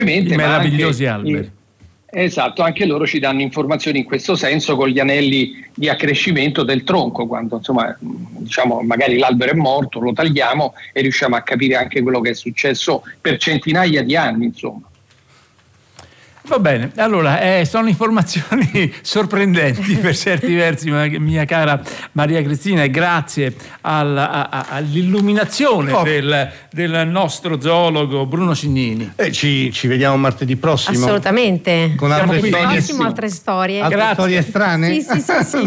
I meravigliosi alberi. Esatto, anche loro ci danno informazioni in questo senso con gli anelli di accrescimento del tronco, quando insomma diciamo magari l'albero è morto, lo tagliamo e riusciamo a capire anche quello che è successo per centinaia di anni, insomma. Va bene, allora sono informazioni sorprendenti per certi versi, mia cara Maria Cristina, e grazie all'illuminazione del nostro zoologo Bruno Cignini. Ci vediamo martedì prossimo. Assolutamente. Con altre storie. Altre storie strane? Sì.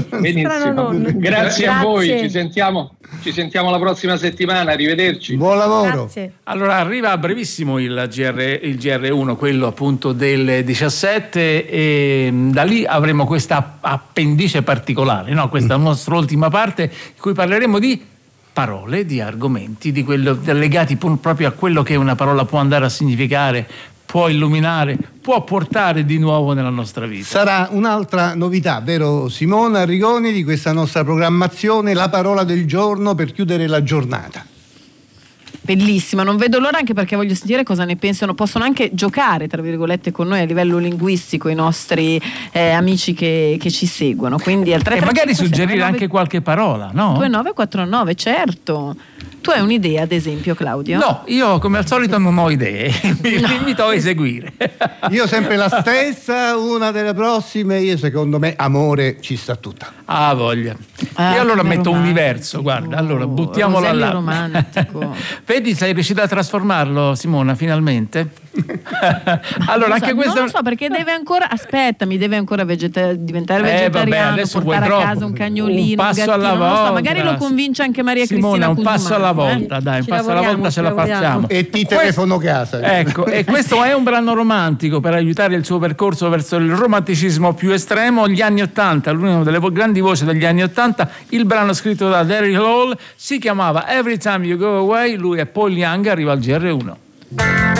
Grazie a voi, ci sentiamo la prossima settimana, arrivederci. Buon lavoro. Grazie. Allora arriva a brevissimo il GR1, quello appunto del 17, e da lì avremo questa appendice particolare, no? Questa nostra ultima parte in cui parleremo di parole, di argomenti, di quello legati proprio a quello che una parola può andare a significare, può illuminare, può portare di nuovo nella nostra vita. Sarà un'altra novità, vero Simona Arrigoni, di questa nostra programmazione, la parola del giorno per chiudere la giornata. Bellissima, non vedo l'ora, anche perché voglio sentire cosa ne pensano. Possono anche giocare, tra virgolette, con noi a livello linguistico i nostri amici che ci seguono. Quindi al 335 e magari suggerire anche qualche parola, no? 2949, certo. Tu hai un'idea, ad esempio, Claudio? No, io come al solito non ho idee, mi limito a eseguire. Io sempre la stessa, una delle prossime, io secondo me amore ci sta tutta. Ah, voglia. Io allora metto un diverso, guarda, allora buttiamolo là. Romantico. Vedi, sei riuscita a trasformarlo, Simona, finalmente? Allora, anche questo non lo so, perché deve ancora diventare vegetariano, adesso portare a casa un cagnolino, un passo un gattino, alla volta. Non lo so, magari lo convince anche Maria Simona, Cristina un passo alla volta, dai, un passo alla volta ce la facciamo. E ti telefono casa. Ecco, e questo è un brano romantico per aiutare il suo percorso verso il romanticismo più estremo, gli anni '80, l'una delle grandi voci degli anni '80. Il brano scritto da Daryl Hall si chiamava Every Time You Go Away, lui è Paul Young, arriva al GR1.